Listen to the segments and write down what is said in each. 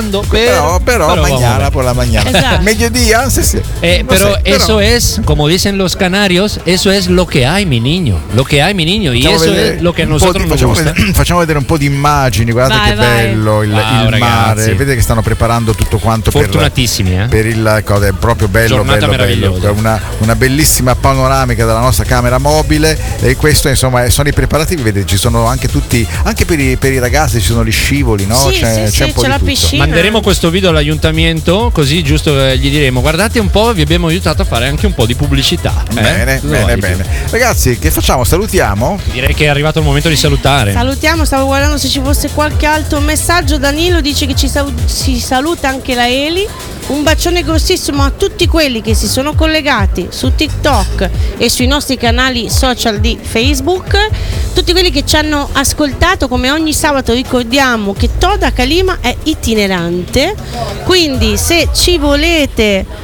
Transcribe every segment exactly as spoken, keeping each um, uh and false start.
cuando, pero, pero, pero mañana por la mañana. Exacto. Mediodía, sí, sí. Eh, pero sé, eso pero... es, como dicen los canarios, eso es lo que hay, mi niño. Lo che hai, mi niño. Y eso vedere, es lo che a nosotros di, nos facciamo gusta. Vedere, facciamo vedere un po' di immagini. Guardate vai, che vai. bello il, wow, il mare. Vedete che stanno preparando tutto quanto fortunatissimi per, eh? per il cosa, è proprio bello, Giornata bello, bello. Una, una bellissima panoramica della nostra camera mobile. E questo insomma sono i preparativi. Vedete, ci sono anche tutti, anche per i, per i ragazzi ci sono gli scivoli, no? Sì, c'è, sì, c'è sì, un po' c'è di la tutto. piscina. Manderemo questo video all'ayuntamiento, così giusto gli diremo: guardate un po', vi abbiamo aiutato a fare anche un po' di pubblicità. Eh? Bene, bene, bene. Ragazzi, che facciamo? Salutiamo? Direi che è arrivato il momento di salutare. Salutiamo, stavo guardando se ci fosse qualche altro messaggio. Danilo dice che ci sal- si saluta anche la Eli. Un bacione grossissimo a tutti quelli che si sono collegati su TikTok e sui nostri canali social di Facebook, tutti quelli che ci hanno ascoltato. Come ogni sabato ricordiamo che Toda Calima è itinerante, quindi se ci volete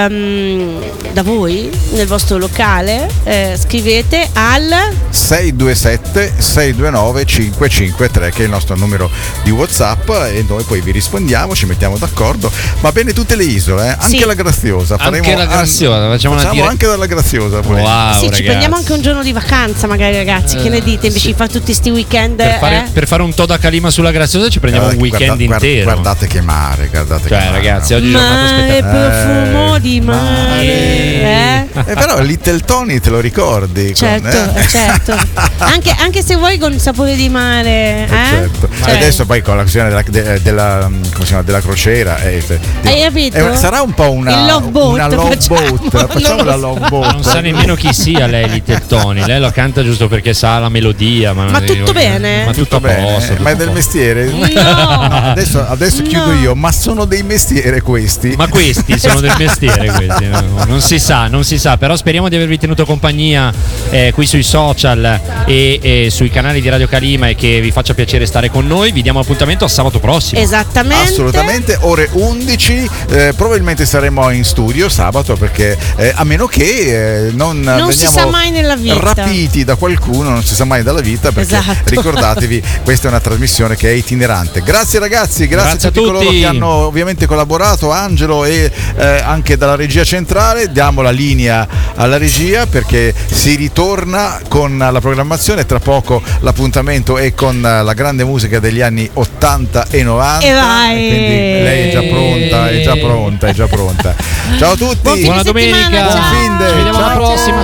Um, da voi nel vostro locale eh, scrivete al sei due sette sei due nove cinque cinque tre che è il nostro numero di WhatsApp e noi poi vi rispondiamo, ci mettiamo d'accordo. Va bene tutte le isole, eh? Anche sì. la Graziosa. Faremo anche la Graziosa, facciamo, facciamo una dire... anche dalla Graziosa. Wow, sì, ragazzi. ci prendiamo anche un giorno di vacanza magari, ragazzi, eh, che ne dite? Invece sì. di fare tutti sti weekend per fare, eh? per fare un Toda Calima sulla Graziosa ci prendiamo guarda, un weekend guarda, intero. Guardate che mare, guardate cioè, che mare. ragazzi, oggi è giornata spettacolare. Profumo Eh, di mare, eh? eh, però Little Tony te lo ricordi? Certo, con, eh? certo. Anche, anche se vuoi con sapore di mare, eh? Certo. Cioè. Adesso poi con la questione della, de, della, come si chiama, della crociera eh, hai capito? Eh, sarà un po' una Il love boat, una love facciamo, boat. Facciamo la love boat. Non sa nemmeno chi sia lei Little Tony, lei lo canta giusto perché sa la melodia, ma, ma tutto bene? Ma tutto, tutto bene, posto, tutto ma è del mestiere? No. Adesso, adesso no. chiudo io, ma sono dei mestieri questi? Ma questi sono del mestiere questi, no, non si sa, non si sa, però speriamo di avervi tenuto compagnia eh, qui sui social e, e sui canali di Radio Calima e che vi faccia piacere stare con noi. Vi diamo appuntamento a sabato prossimo. Esattamente. Assolutamente, ore undici, eh, probabilmente saremo in studio sabato perché eh, a meno che eh, non, non veniamo si sa mai nella vita. rapiti da qualcuno, non si sa mai dalla vita perché esatto. ricordatevi, questa è una trasmissione che è itinerante. Grazie ragazzi, grazie, grazie a tutti, a tutti coloro che hanno ovviamente collaborato, Angelo e eh, anche dalla regia centrale. Diamo la linea alla regia perché si ritorna con la programmazione, tra poco l'appuntamento è con la grande musica degli anni ottanta e novanta e vai. E quindi lei è già pronta, è già pronta, è già pronta. Ciao a tutti, buona domenica, buon fin de. Ci vediamo alla prossima.